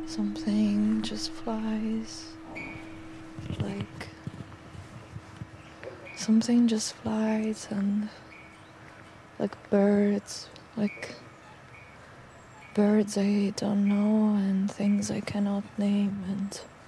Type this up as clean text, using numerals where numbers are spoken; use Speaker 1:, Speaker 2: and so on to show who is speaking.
Speaker 1: Something just flies, like something just flies, and like birds I don't know, and things I cannot name, and